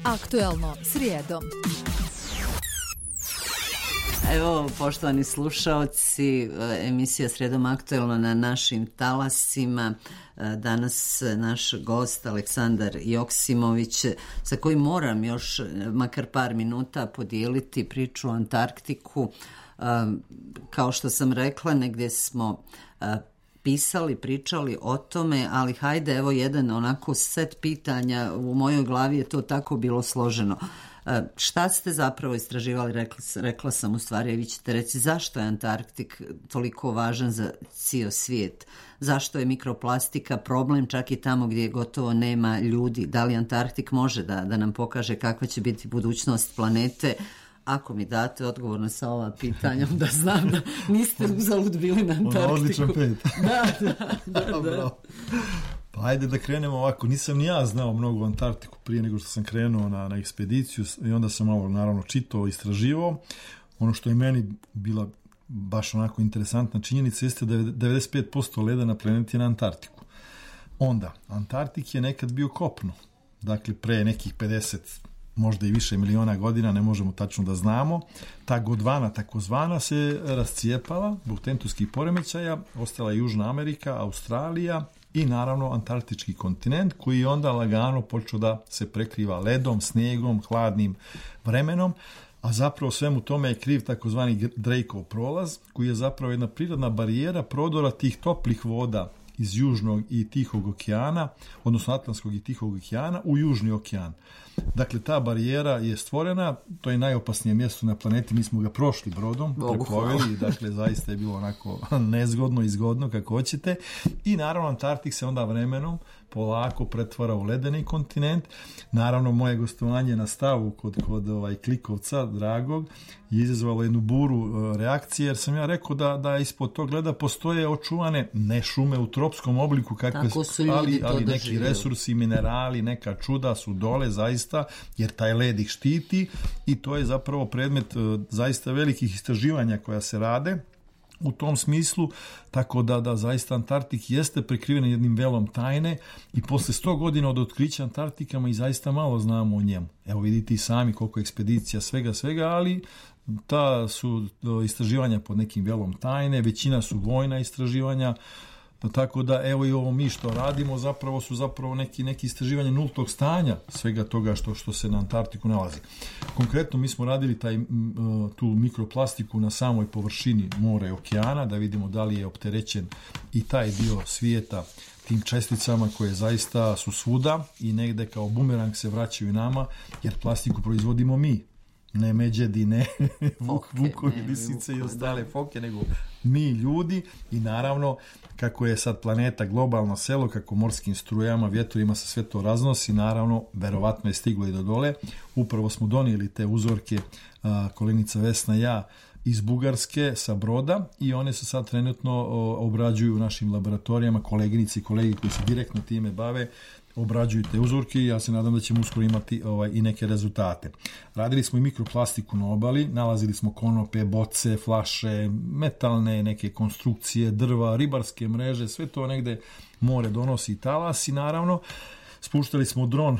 Aktuelno srijedom. Evo, poštovani slušaoci, emisija Srijedom aktuelno na našim talasima. Danas naš gost Aleksandar Joksimović, sa kojim moram još makar par minuta podijeliti priču o Antarktiku. Kao što sam rekla, negdje smo pisali, pričali o tome, ali hajde, evo jedan onako set pitanja, u mojoj glavi je to tako bilo složeno. Šta ste zapravo istraživali, rekla sam u stvari, vi ćete reći zašto je Antarktik toliko važan za cijel svijet, zašto je mikroplastika problem čak i tamo gdje gotovo nema ljudi, da li Antarktik može da nam pokaže kakva će biti budućnost planete. Ako mi date odgovor na sva ova pitanja, da znam da niste uzalud bili na Antarktiku. Odličan pet. Da. Pa ajde da krenemo ovako. Nisam ni ja znao mnogo o Antarktiku prije nego što sam krenuo na ekspediciju i onda sam ovo naravno čitao, istraživao. Ono što je meni bila baš onako interesantna činjenica jeste da je 95% leda na planeti na Antarktiku. Onda, Antarktik je nekad bio kopno. Dakle, pre nekih 50 možda i više miliona godina, ne možemo tačno da znamo. Ta Gondvana takozvana se rascijepala zbog tektonskih poremećaja, ostala je Južna Amerika, Australija i naravno Antarktički kontinent koji je onda lagano počeo da se prekriva ledom, snijegom, hladnim vremenom, a zapravo svemu tome je kriv takozvani Drakeov prolaz koji je zapravo jedna prirodna barijera prodora tih toplih voda iz Južnog i Tihog okeana, odnosno Atlantskog i Tihog okeana u Južni okean. Dakle, ta barijera je stvorena, to je najopasnije mjesto na planeti, mi smo ga prošli brodom, preplovili, dakle, zaista je bilo onako nezgodno, izgodno, kako hoćete. I naravno, Antarktik se onda vremenom polako pretvara u ledeni kontinent. Naravno, moje gostovanje na stavu kod Klikovca, dragog, je izazvalo jednu buru reakcije, jer sam ja rekao da ispod tog leda postoje očuvane, ne šume u tropskom obliku, kakve, ali neki resursi, minerali, neka čuda su dole, zaista, jer taj led ih štiti i to je zapravo predmet zaista velikih istraživanja koja se rade u tom smislu, tako da zaista Antarktik jeste prekriven jednim velom tajne i posle 100 godina od otkrića Antarktika mi zaista malo znamo o njemu. Evo vidite i sami koliko ekspedicija, svega, ali ta su istraživanja pod nekim velom tajne, većina su vojna istraživanja, tako da evo i ovo mi što radimo su zapravo neki istraživanje nultog stanja svega toga što se na Antarktiku nalazi. Konkretno mi smo radili tu mikroplastiku na samoj površini mora i okeana, da vidimo da li je opterećen i taj dio svijeta tim česticama koje zaista su svuda i negde kao bumerang se vraćaju nama, jer plastiku proizvodimo mi. Ne međedi, ne vukovi, lisice i ostale foke, nego mi ljudi i naravno kako je sad planeta globalno selo, kako morskim strujama, vjetrima se sve to raznosi, naravno verovatno je stiglo i do dole. Upravo smo donijeli te uzorke, koleginica Vesna i ja, iz Bugarske sa broda i one se sad trenutno obrađuju u našim laboratorijama, koleginici i kolegi koji se direktno time bave, obrađuju te uzorke i ja se nadam da ćemo uskoro imati i neke rezultate. Radili smo i mikroplastiku na obali, nalazili smo konope, boce, flaše, metalne neke konstrukcije, drva, ribarske mreže, sve to negde more donosi talas i naravno spuštali smo dron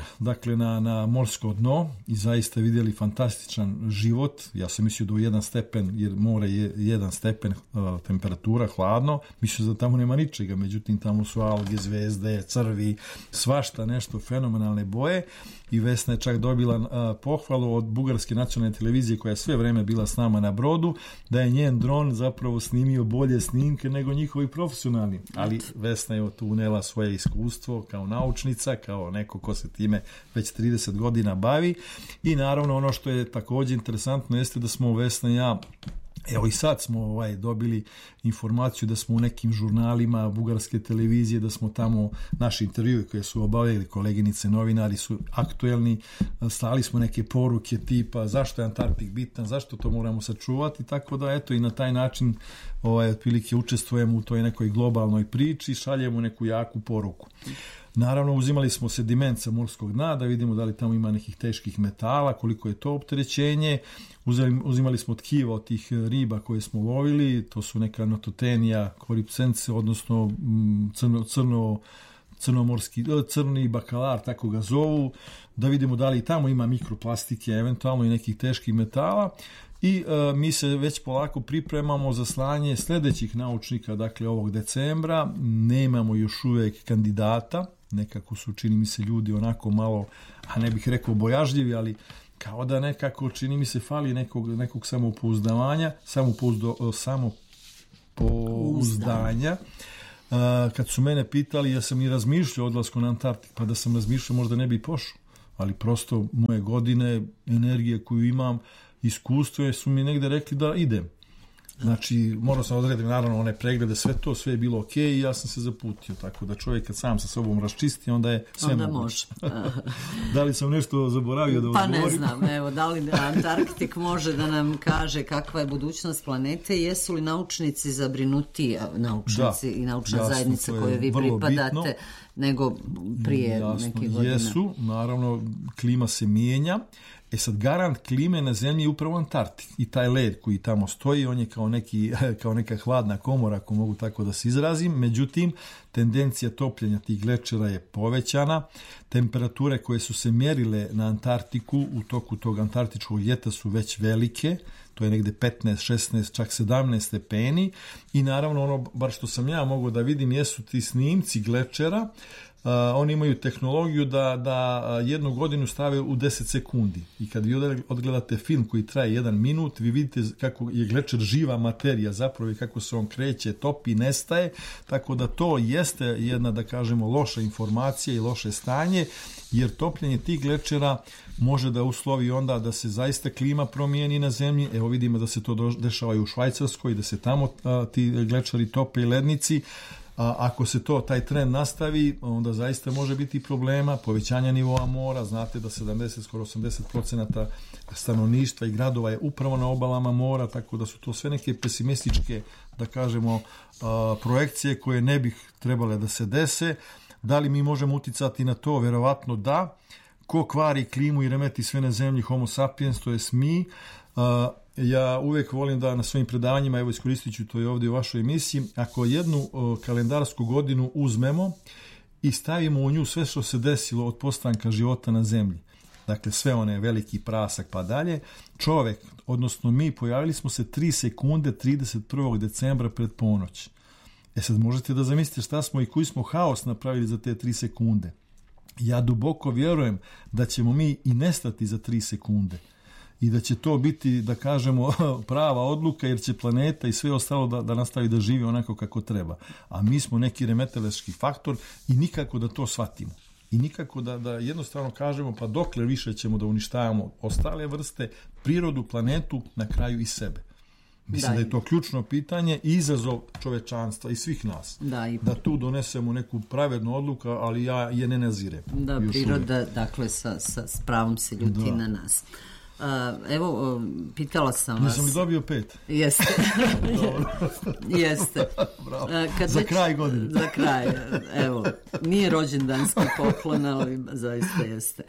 na morsko dno i zaista vidjeli fantastičan život. Ja sam mislio da u 1 stepen, jer more je 1 stepen temperatura, hladno, mislio da tamo nema ničega, međutim tamo su alge, zvezde, crvi, svašta nešto, fenomenalne boje i Vesna je čak dobila pohvalu od Bugarske nacionalne televizije koja je sve vreme bila s nama na brodu, da je njen dron zapravo snimio bolje snimke nego njihovi profesionalni, ali Vesna je tu unela svoje iskustvo kao naučnica, kao neko ko se time već 30 godina bavi i naravno ono što je također interesantno jeste da smo Vesna i ja, evo i sad smo dobili informaciju da smo u nekim žurnalima bugarske televizije, da smo tamo naši intervjui koje su obavljali koleginice, novinari su aktuelni, slali smo neke poruke tipa zašto je Antarktik bitan, zašto to moramo sačuvati, tako da eto i na taj način otprilike učestvujemo u toj nekoj globalnoj priči, šaljemo neku jaku poruku. Naravno, uzimali smo sediment sa morskog dna da vidimo da li tamo ima nekih teških metala, koliko je to opterećenje. Uzimali smo tkiva od tih riba koje smo lovili, to su neka nototenija, koripsence, odnosno crni bakalar, tako ga zovu, da vidimo da li tamo ima mikroplastike, eventualno i nekih teških metala. I mi se već polako pripremamo za slanje sljedećih naučnika, dakle ovog decembra. Nemamo još uvijek kandidata, nekako su, čini mi se, ljudi onako malo, a ne bih rekao bojažljivi, ali kao da nekako, čini mi se, fali nekog samopouzdanja. Kad su mene pitali, ja sam i razmišljao o odlasku na Antarktik, pa da sam razmišljao možda ne bi pošao, ali prosto moje godine, energije koju imam, iskustvo su mi negde rekli da idem. Znači, morao sam odrediti naravno one preglede, sve je bilo ok i ja sam se zaputio, tako da čovjek kad sam sa sobom raščisti, onda je sve moguće. Da li sam nešto zaboravio da odgovorim? Pa ne znam, evo, da li Antarktik može da nam kaže kakva je budućnost planete i jesu li naučnici zabrinuti, naučnici i naučna zajednica koju vi pripadate, bitno, nego prije nekih godina? Jesu, naravno, klima se mijenja. Sad, garant klime na zemlji je upravo Antarktik i taj led koji tamo stoji, on je kao neka hladna komora, ako mogu tako da se izrazim. Međutim, tendencija topljenja tih glečera je povećana. Temperature koje su se mjerile na Antarktiku u toku tog antarktičkog ljeta su već velike. To je negde 15, 16, čak 17 stepeni. I naravno, ono, bar što sam ja mogao da vidim, jesu ti snimci glečera. Oni imaju tehnologiju da jednu godinu stave u 10 sekundi. I kad vi odgledate film koji traje 1 minut, vi vidite kako je glečer živa materija, zapravo i kako se on kreće, topi, nestaje. Tako da to jeste jedna, da kažemo, loša informacija i loše stanje, jer topljenje tih glečera može da uslovi onda da se zaista klima promijeni na zemlji. Evo vidimo da se to dešava i u Švajcarskoj, da se tamo ti glečeri tope i lednici. Ako se taj trend nastavi, onda zaista može biti problema, povećanja nivoa mora. Znate da 70, skoro 80% stanovništva i gradova je upravo na obalama mora, tako da su to sve neke pesimističke, da kažemo, projekcije koje ne bih trebale da se dese. Da li mi možemo uticati na to? Verovatno da. Ko kvari klimu i remeti sve na zemlji? Homo sapiens, to jest mi. Ja uvijek volim da na svojim predavanjima, evo iskoristit ću to i ovdje u vašoj emisiji, ako jednu kalendarsku godinu uzmemo i stavimo u nju sve što se desilo od postanka života na zemlji, dakle sve one veliki prasak pa dalje, čovjek, odnosno mi, pojavili smo se 3 sekunde 31. decembra pred ponoć. Sad možete da zamislite šta smo i koji smo haos napravili za te 3 sekunde. Ja duboko vjerujem da ćemo mi i nestati za 3 sekunde. I da će to biti, da kažemo, prava odluka, jer će planeta i sve ostalo da nastavi da živi onako kako treba. A mi smo neki remetelački faktor i nikako da to shvatimo. I nikako da jednostavno kažemo, pa dokle više ćemo da uništavamo ostale vrste, prirodu, planetu, na kraju i sebe. Mislim da je to ključno pitanje i izazov čovečanstva i svih nas. Da tu donesemo neku pravednu odluku, ali ja je ne nazirem. Da, priroda, uvijek. Dakle, sa spravom se ljuti na nas. Evo, pitala sam vas... Nisam li dobio 5? Jeste. Jeste. Za kraj godine. Za kraj. Evo, nije rođendanski poklon, ali zaista jeste.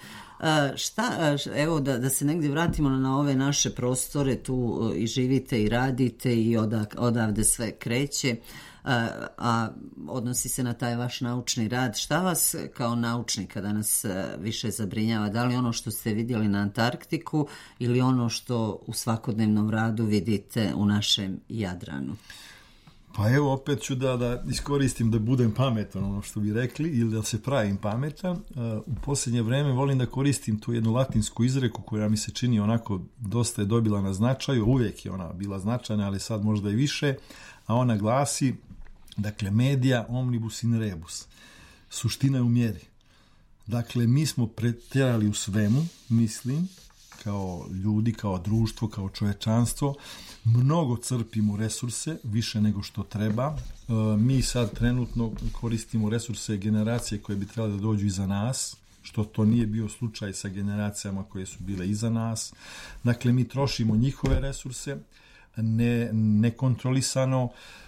Evo, da se negdje vratimo na ove naše prostore, tu i živite i radite i odavde sve kreće, a odnosi se na taj vaš naučni rad. Šta vas kao naučnika danas više zabrinjava? Da li ono što ste vidjeli na Antarktiku ili ono što u svakodnevnom radu vidite u našem Jadranu? Pa evo, opet ću da iskoristim da budem pametan, ono što bi rekli, ili da se pravim pametan. U posljednje vreme volim da koristim tu jednu latinsku izreku koja mi se čini onako dosta je dobila na značaju. Uvijek je ona bila značajna, ali sad možda i više. A ona glasi, dakle, media omnibus in rebus. Suština je u mjeri. Dakle, mi smo pretjerali u svemu, mislim, kao ljudi, kao društvo, kao čovečanstvo. Mnogo crpimo resurse, više nego što treba. Mi sad trenutno koristimo resurse generacije koje bi trebali da dođu iza nas, što to nije bio slučaj sa generacijama koje su bile iza nas. Dakle, mi trošimo njihove resurse, nekontrolisano.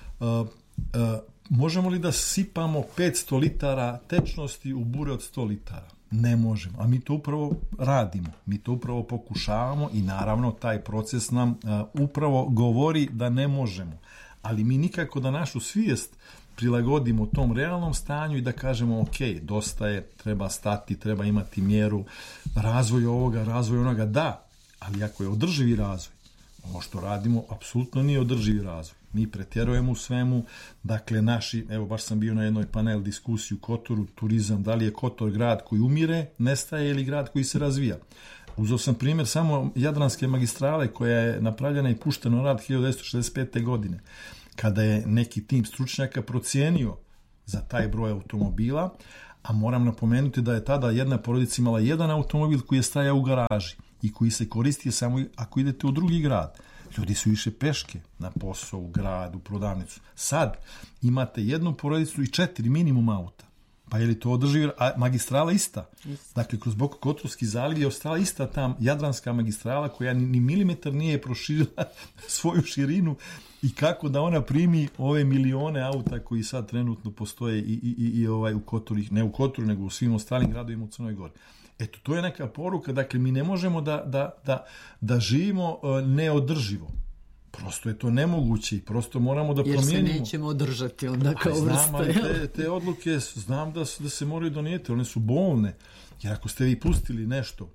Možemo li da sipamo 500 litara tečnosti u bure od 100 litara? Ne možemo, a mi to upravo radimo, mi to upravo pokušavamo i naravno taj proces nam upravo govori da ne možemo, ali mi nikako da našu svijest prilagodimo tom realnom stanju i da kažemo ok, dosta je, treba stati, treba imati mjeru, razvoj ovoga, razvoj onoga, da, ali ako je održivi razvoj, ovo što radimo apsolutno nije održivi razvoj. Mi pretjerujemo u svemu, dakle naši, evo baš sam bio na jednoj panel diskusiji u Kotoru, turizam, da li je Kotor grad koji umire, nestaje ili grad koji se razvija. Uzeo sam primjer samo Jadranske magistrale koja je napravljena i puštena u rad 1965. godine, kada je neki tim stručnjaka procijenio za taj broj automobila, a moram napomenuti da je tada jedna porodica imala jedan automobil koji je stajao u garaži i koji se koristio samo ako idete u drugi grad. Ljudi su išli peške na posao, u grad, u prodavnicu. Sad imate jednu porodicu i 4 minimum auta. Pa je li to održivo? A magistrala ista. Dakle, kroz Bokokotorski zaliv je ostala ista ta Jadranska magistrala koja ni milimetar nije proširila svoju širinu i kako da ona primi ove milione auta koji sad trenutno postoje i u Kotoru, ne u Kotoru, nego u svim ostalim gradovima u Crnoj Gori. Eto, to je neka poruka, dakle, mi ne možemo da živimo neodrživo. Prosto je to nemoguće i prosto moramo da promijenimo. Jer se nećemo održati onda kao vrsta. Znam, ali te odluke znam da se moraju donijeti, one su bolne. Jer ako ste vi pustili nešto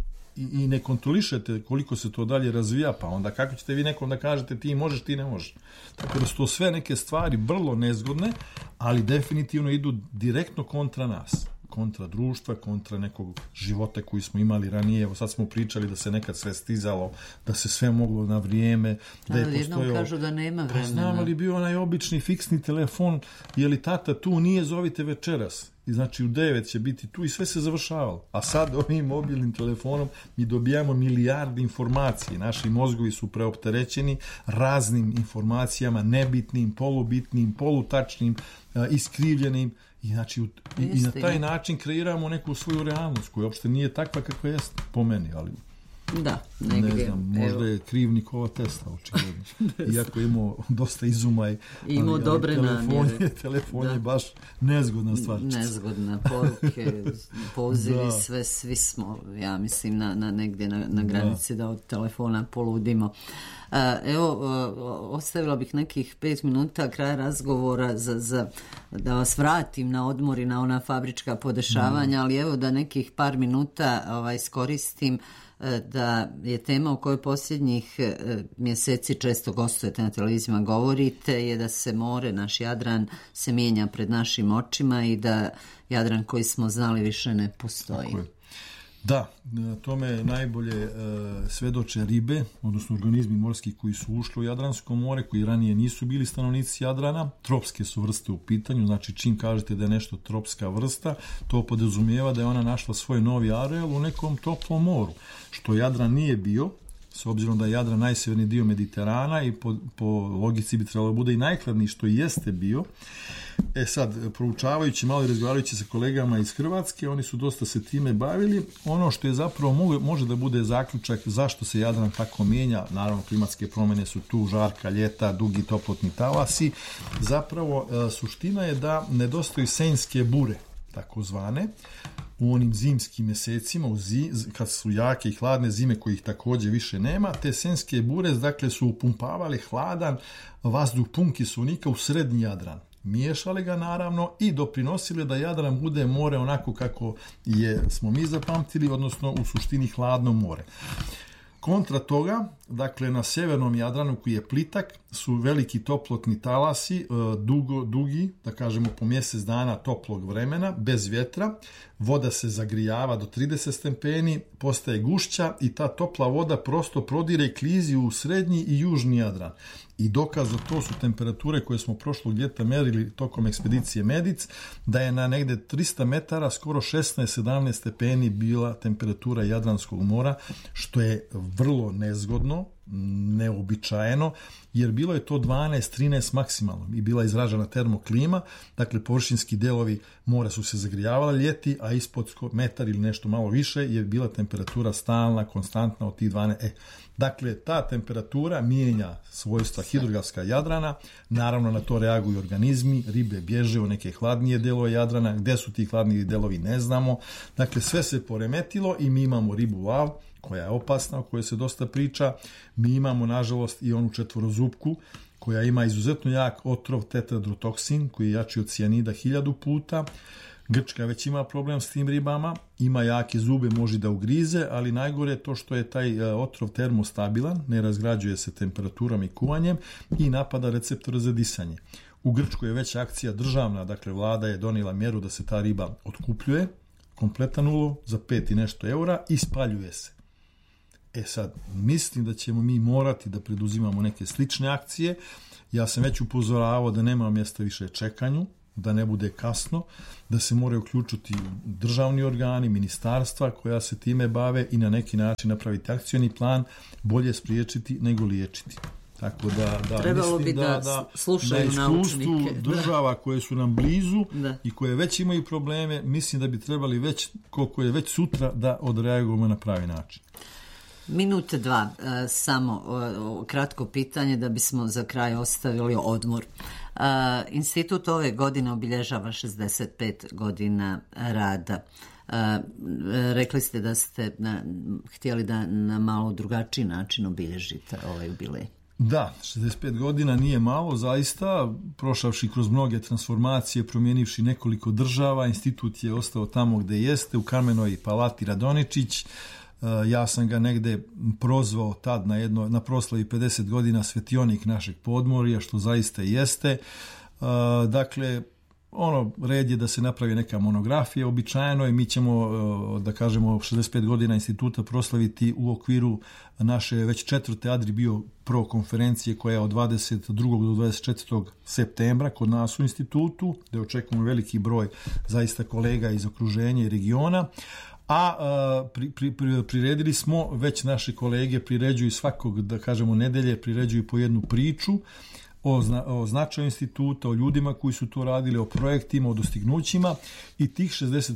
i ne kontrolišete koliko se to dalje razvija, pa onda kako ćete vi nekom da kažete ti možeš, ti ne možeš. Tako da su to sve neke stvari vrlo nezgodne, ali definitivno idu direktno kontra nas. Kontra društva, kontra nekog života koji smo imali ranije. Evo sad smo pričali da se nekad sve stizalo, da se sve moglo na vrijeme. Da je jednom kažu da nema vremena. Pa znam, ali bio onaj obični fiksni telefon, je li tata tu, nije, zovite večeras. I znači u 9 će biti tu i sve se završavalo. A sad ovim mobilnim telefonom mi dobijamo milijarde informacije. Naši mozgovi su preopterećeni raznim informacijama, nebitnim, polubitnim, polutačnim, iskrivljenim. I, znači, i na taj način kreiramo neku svoju realnost koja uopšte nije takva kakva je po meni, ali da, negdje, ne znam, možda je kriv Nikola Tesla, očigledno. Iako je imao dosta izuma i imao dobre namjere. Telefon je baš nezgodna stvar. Nezgodna, poruke, pozivi, sve, svi smo, ja mislim, negdje na granici da od telefona poludimo. Evo, ostavila bih nekih 5 minuta kraja razgovora za da vas vratim na odmor i na ona fabrička podešavanja, ali evo da nekih par minuta iskoristim da je tema o kojoj posljednjih mjeseci često gostujete na televizijama, govorite, je da se more, naš Jadran se mijenja pred našim očima i da Jadran koji smo znali više ne postoji. Da, tome najbolje svedoče ribe, odnosno organizmi morski koji su ušli u Jadransko more, koji ranije nisu bili stanovnici Jadrana. Tropske su vrste u pitanju, znači čim kažete da je nešto tropska vrsta, to podrazumijeva da je ona našla svoj novi areal u nekom toplom moru, što Jadran nije bio, s obzirom da je Jadran najsjeverniji dio Mediterana i po logici bi trebalo bude i najhladniji, što i jeste bio. Sad, proučavajući malo i razgovarajući sa kolegama iz Hrvatske, oni su dosta se time bavili. Ono što je zapravo može da bude zaključak zašto se Jadran tako mijenja, naravno klimatske promjene su tu, žarka ljeta, dugi toplotni talasi. Zapravo, suština je da nedostaju senjske bure, takozvane, u onim zimskim mjesecima, kad su jake i hladne zime kojih također više nema, te senjske bure dakle su upumpavali hladan vazduh pun kiselnika u srednji Jadran. Miješali ga naravno i doprinosili da Jadran bude more onako kako smo mi zapamtili, odnosno u suštini hladno more. Kontra toga, dakle na sjevernom Jadranu koji je plitak, su veliki toplotni talasi, dugi, da kažemo po mjesec dana toplog vremena, bez vjetra, voda se zagrijava do 30 stepeni, postaje gušća i ta topla voda prosto prodire i klizi u srednji i južni Jadran. I dokaz za to su temperature koje smo prošlog ljeta merili tokom ekspedicije Medic, da je na negde 300 metara skoro 16-17 stepeni bila temperatura Jadranskog mora, što je vrlo nezgodno, neobičajeno, jer bilo je to 12-13 maksimalno i bila izražena termoklima, dakle površinski delovi mora su se zagrijavali ljeti, a ispod metar ili nešto malo više je bila temperatura stalna, konstantna od tih 12. Dakle, ta temperatura mijenja svojstva hidrografska Jadrana, naravno na to reaguju organizmi, ribe bježe u neke hladnije delove Jadrana, gde su ti hladniji delovi ne znamo, dakle sve se poremetilo i mi imamo ribu lav, koja je opasna, o kojoj se dosta priča, mi imamo nažalost i onu četvorozupku, koja ima izuzetno jak otrov tetradrotoksin, koji je jači od cijanida 1000 puta. Grčka već ima problem s tim ribama, ima jake zube, može da ugrize, ali najgore je to što je taj otrov termostabilan, ne razgrađuje se temperaturom i kuvanjem i napada receptore za disanje. U Grčkoj je već akcija državna, dakle vlada je donijela mjeru da se ta riba otkupljuje, kompletan ulov za 5 i nešto eura i spaljuje se. Sad, mislim da ćemo mi morati da preduzimamo neke slične akcije. Ja sam već upozoravao da nema mjesta više čekanju, da ne bude kasno, da se moraju uključiti državni organi, ministarstva koja se time bave i na neki način napraviti akcioni plan, bolje spriječiti nego liječiti. Tako da trebalo mislim bi da slušaju naučnike. Država koje su nam blizu i koje već imaju probleme, mislim da bi trebali već, koliko je već sutra, da odreagujemo na pravi način. Minute 2, samo kratko pitanje da bismo za kraj ostavili odmor. Institut ove godine obilježava 65 godina rada. Rekli ste da ste htjeli da na malo drugačiji način obilježite ovaj jubilej. Da, 65 godina nije malo, zaista, prošavši kroz mnoge transformacije, promijenivši nekoliko država, institut je ostao tamo gde jeste, u kamenoj palati Radoničić. Ja sam ga negde prozvao tad na proslavi 50 godina svetionik našeg podmorja, što zaista jeste. Dakle, red je da se napravi neka monografija, običajno je, mi ćemo, da kažemo, 65 godina instituta proslaviti u okviru naše već 4. Adri Bio Pro konferencije koja je od 22. do 24. septembra kod nas u institutu, gde očekujemo veliki broj zaista kolega iz okruženja i regiona. A priredili smo, već naši kolege priređuju svakog, da kažemo, nedelje, priređuju po jednu priču o značaju instituta, o ljudima koji su to radili, o projektima, o dostignućima i tih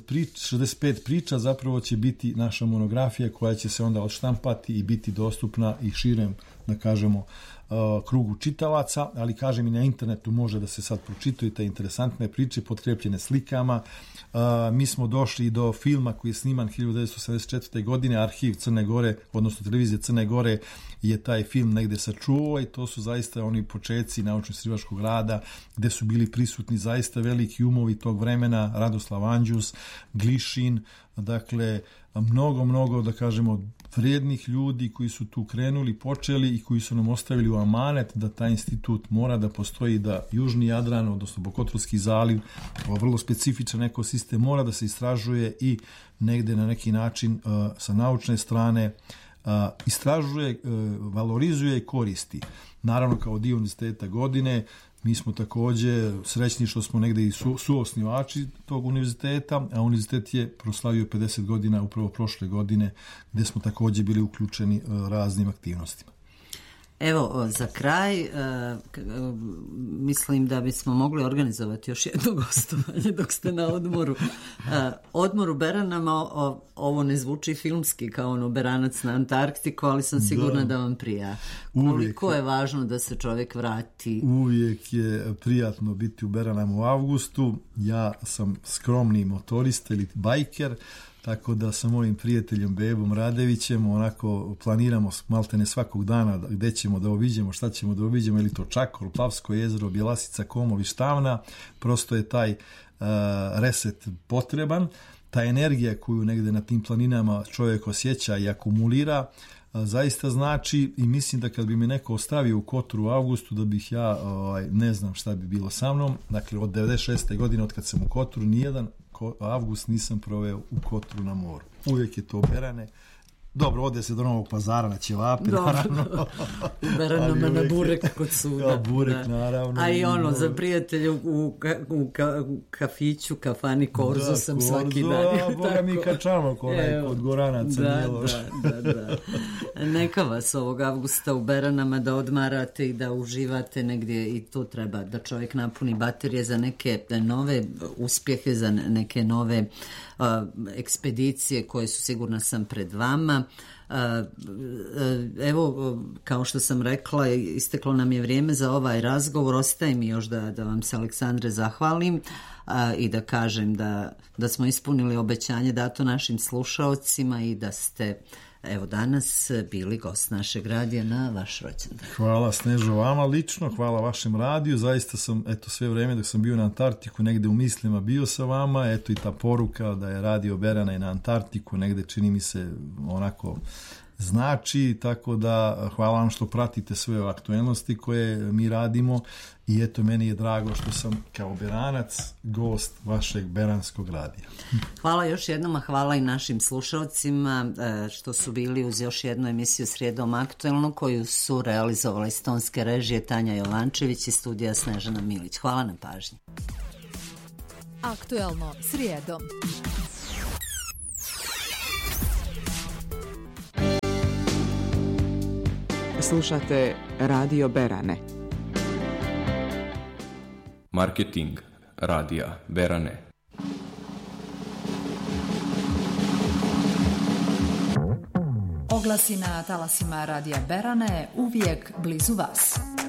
65 priča zapravo će biti naša monografija koja će se onda odštampati i biti dostupna i širem, da kažemo, krugu čitalaca, ali kažem i na internetu može da se sad pročitaju te interesantne priče potkrepljene slikama. Mi smo došli do filma koji je sniman 1974. godine, arhiv Crne Gore, odnosno televizije Crne Gore je taj film negde sačuvao i to su zaista oni početci naučno-istraživačkog rada gde su bili prisutni zaista veliki umovi tog vremena, Radoslav Anđus, Glišin, dakle mnogo, da kažemo, vrijednih ljudi koji su tu krenuli, počeli i koji su nam ostavili u amanet da taj institut mora da postoji, da Južni Jadran, odnosno Bokotorski zaliv, vrlo specifičan ekosistem, mora da se istražuje i negde na neki način sa naučne strane istražuje, valorizuje i koristi. Naravno, kao dio univerziteta godine, mi smo takođe srećni što smo negde i suosnivači tog univerziteta, a univerzitet je proslavio 50 godina upravo prošle godine, gde smo takođe bili uključeni raznim aktivnostima. Evo, za kraj, mislim da bismo mogli organizovati još jedno gostovanje dok ste na odmoru. Odmor u Beranama, ovo ne zvuči filmski kao ono Beranac na Antarktiku, ali sam sigurna da vam prija. Koliko je važno da se čovjek vrati? Uvijek je prijatno biti u Beranama u avgustu. Ja sam skromni motorista ili bajker, tako da sa mojim prijateljem Bebom Radevićem onako planiramo maltene svakog dana gde ćemo da obiđemo, šta ćemo da obiđemo, ili to Čakor, Plavsko jezero, Bjelasica, Komov i Štavna. Prosto je taj reset potreban. Ta energija koju negde na tim planinama čovjek osjeća i akumulira zaista znači, i mislim da kad bi me neko ostavio u Kotoru u avgustu da bih ja, ne znam šta bi bilo sa mnom. Dakle, od 96. godine od kad sam u Kotoru, nijedan avgust nisam proveo u Kotoru na moru. Uvijek je to Berane. Dobro, ode se do Novog Pazara na ćevape, naravno. U Beranama na burek kod suda. Ja, burek, naravno. A i ono, za prijatelje u kafiću, kafani Korzo sam svaki dan. Da, Boga mi kačamo kod Goranaca. Da. Neka vas ovog avgusta u Beranama da odmarate i da uživate negdje, i to treba da čovjek napuni baterije za neke nove uspjehe, za neke nove ekspedicije koje su, sigurna sam, pred vama. Evo, kao što sam rekla, isteklo nam je vrijeme za ovaj razgovor. Ostaje mi još da vam se, Aleksandre, zahvalim i da kažem da smo ispunili obećanje dato našim slušaocima i da ste evo danas bili gost našeg radija na vaš rođendan. Hvala Snežo vama lično, hvala vašem radiju, zaista sam sve vreme dok sam bio na Antarktiku negde u mislima bio sa vama, eto i ta poruka da je radio Berana i na Antarktiku negde čini mi se onako znači, tako da hvala vam što pratite sve aktuelnosti koje mi radimo i eto meni je drago što sam kao Beranac gost vašeg beranskog radija. Hvala još jednom, a hvala i našim slušalcima što su bili uz još jednu emisiju Srijedom aktuelnu koju su realizovali iz tonske režije Tanja Jovančević i studija Snežana Milić. Hvala na pažnji. Aktuelno srijedom. Slušate Radio Berane. Marketing radija Berane. Oglasi na talasima radija Berane uvijek blizu vas.